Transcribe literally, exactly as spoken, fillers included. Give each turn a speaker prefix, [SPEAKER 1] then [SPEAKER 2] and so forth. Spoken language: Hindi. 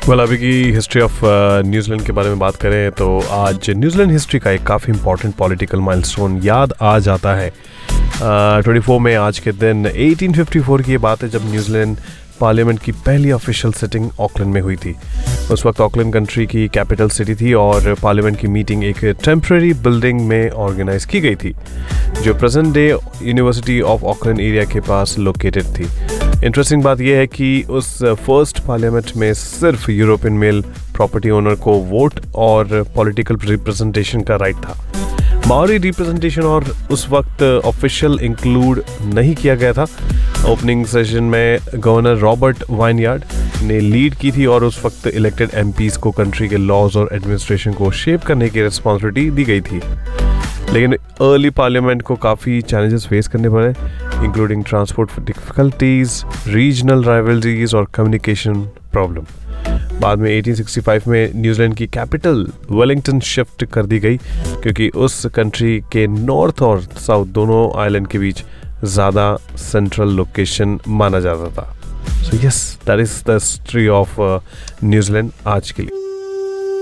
[SPEAKER 1] वेल अभी की हिस्ट्री ऑफ न्यूजीलैंड के बारे में बात करें तो आज न्यूजीलैंड हिस्ट्री का एक काफ़ी इंपॉर्टेंट पॉलिटिकल माइलस्टोन याद आ जाता है। ट्वेंटी फोर में आज के दिन एटीन फिफ्टी फोर की ये बात है जब न्यूजीलैंड पार्लियामेंट की पहली ऑफिशियल सिटिंग ऑकलैंड में हुई थी। उस वक्त ऑकलैंड कंट्री की कैपिटल सिटी थी और पार्लियामेंट की मीटिंग एक टेम्पररी बिल्डिंग में ऑर्गेनाइज की गई थी जो present day university of Auckland area के पास लोकेटेड थी। इंटरेस्टिंग बात यह है कि उस फर्स्ट पार्लियामेंट में सिर्फ यूरोपियन मेल प्रॉपर्टी ओनर को वोट और पॉलिटिकल रिप्रेजेंटेशन का राइट था। माओरी रिप्रेजेंटेशन और उस वक्त ऑफिशियल इंक्लूड नहीं किया गया था। ओपनिंग सेशन में गवर्नर रॉबर्ट वाइनयार्ड ने लीड की थी और उस वक्त इलेक्टेड एमपीज को कंट्री के लॉज और एडमिनिस्ट्रेशन को शेप करने की रिस्पॉन्सिबिलिटी दी गई थी। लेकिन अर्ली पार्लियामेंट को काफ़ी चैलेंजेस फेस करने पड़े, including transport difficulties, regional rivalries और कम्युनिकेशन प्रॉब्लम। बाद में एटीन सिक्सटी फाइव में न्यूजीलैंड की कैपिटल वेलिंगटन शिफ्ट कर दी गई क्योंकि उस कंट्री के नॉर्थ और साउथ दोनों आइलैंड के बीच ज़्यादा सेंट्रल लोकेशन माना जाता था। So yes, that is the history of New Zealand आज के लिए।